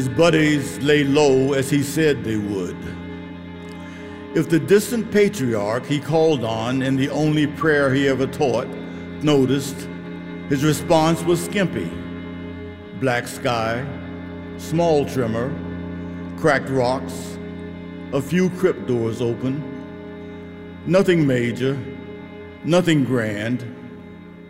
His buddies lay low as he said they would. If the distant patriarch he called on in the only prayer he ever taught noticed, his response was skimpy. Black sky, small tremor, cracked rocks, a few crypt doors open. Nothing major, nothing grand,